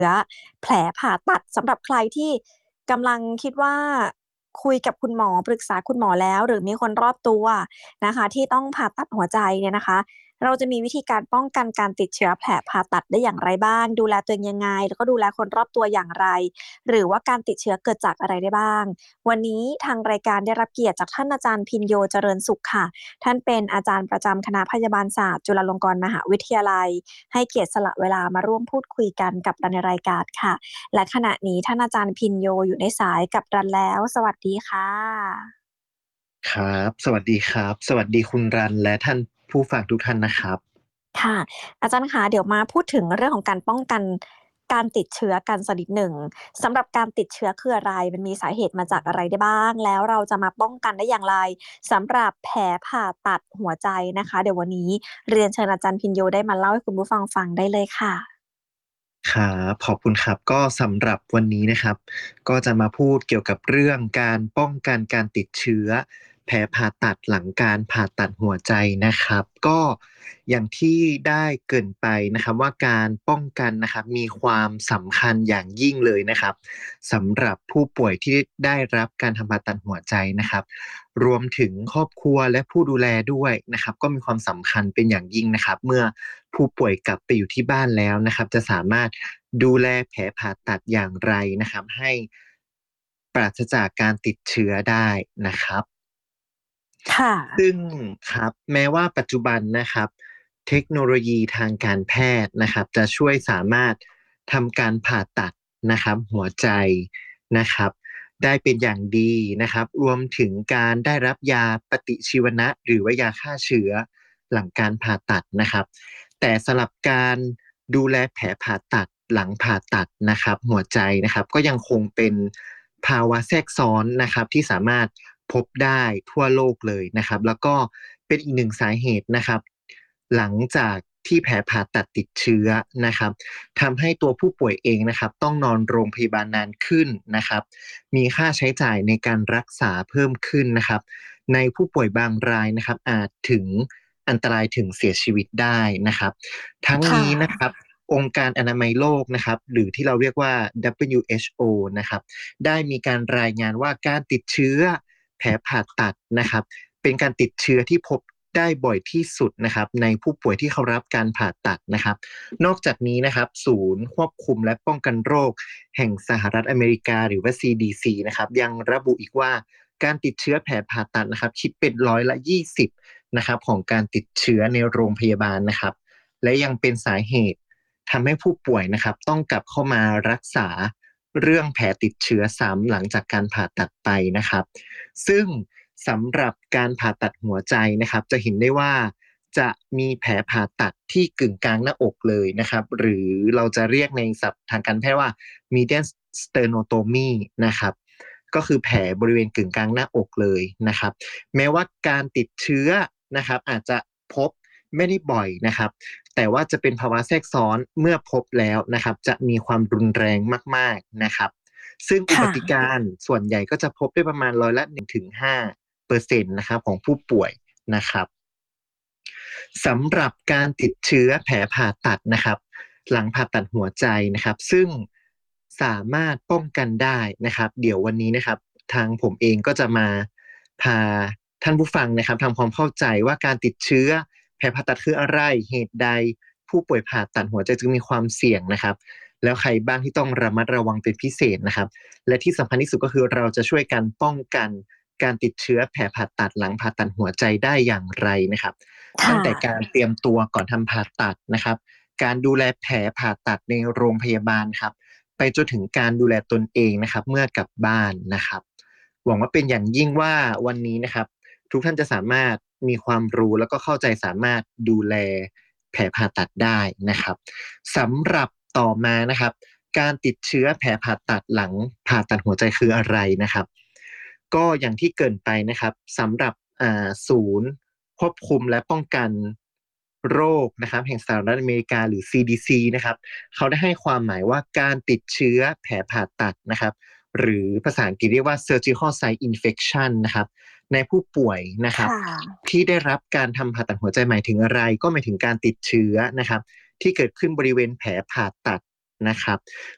แผลผ่าตัดสำหรับใครที่กำลังคิดว่าคุยกับคุณหมอปรึกษาคุณหมอแล้วหรือมีคนรอบตัวนะคะที่ต้องผ่าตัดหัวใจเนี่ยนะคะเราจะมีวิธีการป้องกันการติดเชื้อแผลผ่าตัดได้อย่างไรบ้างดูแลตัวเองยังไงแล้วก็ดูแลคนรอบตัวอย่างไรหรือว่าการติดเชื้อเกิดจากอะไรได้บ้างวันนี้ทางรายการได้รับเกียรติจากท่านอาจารย์พินโยเจริญสุขค่ะท่านเป็นอาจารย์ประจำคณะพยาบาลศาสตร์จุฬาลงกรณ์มหาวิทยาลัยให้เกียรติสละเวลามาร่วมพูดคุยกันกับเราในรายการค่ะ และขณะนี้ท่านอาจารย์พินโยอยู่ในสายกับรันแล้วสวัสดีค่ะครับสวัสดีครับสวัสดีคุณรันและท่านผู้ฟังทุกท่านนะครับค่ะอาจารย์คะเดี๋ยวมาพูดถึงเรื่องของการป้องกันการติดเชื้อกันสักนิดหนึ่งสำหรับการติดเชื้อคืออะไรมันมีสาเหตุมาจากอะไรได้บ้างแล้วเราจะมาป้องกันได้อย่างไรสำหรับแผลผ่าตัดหัวใจนะคะเดี๋ยววันนี้เรียนเชิญอาจารย์พินโยได้มาเล่าให้คุณผู้ฟังฟังได้เลยค่ะครับขอบคุณครับก็สำหรับวันนี้นะครับก็จะมาพูดเกี่ยวกับเรื่องการป้องกันการติดเชื้อแผลผ่าตัดหลังการผ่าตัดหัวใจนะครับก็อย่างที่ได้เกริ่นไปนะครับว่าการป้องกันนะครับมีความสำคัญอย่างยิ่งเลยนะครับสำหรับผู้ป่วยที่ได้รับการทำผ่าตัดหัวใจนะครับรวมถึงครอบครัวและผู้ดูแลด้วยนะครับก็มีความสำคัญเป็นอย่างยิ่งนะครับเมื่อผู้ป่วยกลับไปอยู่ที่บ้านแล้วนะครับจะสามารถดูแลแผลผ่าตัดอย่างไรนะครับให้ปราศจากการติดเชื้อได้นะครับค่ะซึ่งครับแม้ว่าปัจจุบันนะครับเทคโนโลยีทางการแพทย์นะครับจะช่วยสามารถทำการผ่าตัดนะครับหัวใจนะครับได้เป็นอย่างดีนะครับรวมถึงการได้รับยาปฏิชีวนะหรือว่ายาฆ่าเชื้อหลังการผ่าตัดนะครับแต่สำหรับการดูแลแผลผ่าตัดหลังผ่าตัดนะครับหัวใจนะครับก็ยังคงเป็นภาวะแทรกซ้อนนะครับที่สามารถพบได้ทั่วโลกเลยนะครับแล้วก็เป็นอีกหนึ่งสาเหตุนะครับหลังจากที่แผลผ่าตัดติดเชื้อนะครับทำให้ตัวผู้ป่วยเองนะครับต้องนอนโรงพยาบาลนานขึ้นนะครับมีค่าใช้จ่ายในการรักษาเพิ่มขึ้นนะครับในผู้ป่วยบางรายนะครับอาจถึงอันตรายถึงเสียชีวิตได้นะครับทั้งค่ะนี้นะครับองค์การอนามัยโลกนะครับหรือที่เราเรียกว่า WHO นะครับได้มีการรายงานว่าการติดเชื้อแผลผ่าตัดนะครับเป็นการติดเชื้อที่พบได้บ่อยที่สุดนะครับในผู้ป่วยที่เขารับการผ่าตัดนะครับนอกจากนี้นะครับศูนย์ควบคุมและป้องกันโรคแห่งสหรัฐอเมริกาหรือว่า CDC นะครับยังระบุอีกว่าการติดเชื้อแผลผ่าตัดนะครับคิดเป็น20%นะครับของการติดเชื้อในโรงพยาบาลนะครับและยังเป็นสาเหตุทำให้ผู้ป่วยนะครับต้องกลับเข้ามารักษาเรื่องแผลติดเชื้อซ้ำหลังจากการผ่าตัดไปนะครับซึ่งสำหรับการผ่าตัดหัวใจนะครับจะเห็นได้ว่าจะมีแผลผ่าตัดที่กึ่งกลางหน้าอกเลยนะครับหรือเราจะเรียกในศัพท์ทางการแพทย์ว่า median sternotomy นะครับก็คือแผลบริเวณกึ่งกลางหน้าอกเลยนะครับแม้ว่าการติดเชื้อนะครับอาจจะพบไม่ได้บ่อยนะครับแต่ว่าจะเป็นภาวะแทรกซ้อนเมื่อพบแล้วนะครับจะมีความรุนแรงมากๆนะครับซึ่งอุบัติค่ะการส่วนใหญ่ก็จะพบได้ประมาณ1-5%นะครับของผู้ป่วยนะครับสำหรับการติดเชื้อแผลผ่าตัดนะครับหลังผ่าตัดหัวใจนะครับซึ่งสามารถป้องกันได้นะครับเดี๋ยววันนี้นะครับทางผมเองก็จะมาพาท่านผู้ฟังนะครับทำความเข้าใจว่าการติดเชื้อแผลผ่าตัดคืออะไรเหตุใดผู้ป่วยผ่าตัดหัวใจจึงมีความเสี่ยงนะครับแล้วใครบ้างที่ต้องระมัดระวังเป็นพิเศษนะครับ และที่สำคัญที่สุดก็คือเราจะช่วยกันป้องกันการติดเชื้อแผลผ่าตัดหลังผ่าตัดหัวใจได้อย่างไรนะครับตั้งค่ะแต่การเตรียมตัวก่อนทำผ่าตัดนะครับการดูแลแผลผ่าตัดในโรงพยาบาลครับไปจนถึงการดูแลตนเองนะครับเมื่อกลับบ้านนะครับหวังว่าเป็นอย่างยิ่งว่าวันนี้นะครับทุกท่านจะสามารถมีความรู้แล้วก็เข้าใจสามารถดูแลแผลผ่าตัดได้นะครับสำหรับต่อมานะครับ การติดเชื้อแผลผ่าตัดหลังผ่าตัดหัวใจคืออะไรนะครับก็อย่างที่เกริ่นไปนะครับสำหรับศูนย์ควบคุมและป้องกันโรคนะครับแห่งสหรัฐอเมริกาหรือ CDC นะครับเขาได้ให้ความหมายว่าการติดเชื้อแผลผ่าตัดนะครับหรือภาษาอังกฤษเรียกว่า surgical site infection นะครับในผู้ป่วยนะครับค่ะที่ได้รับการทำผ่าตัดหัวใจหมายถึงอะไรก็หมายถึงการติดเชื้อนะครับที่เกิดขึ้นบริเวณแผลผ่าตัดนะครับ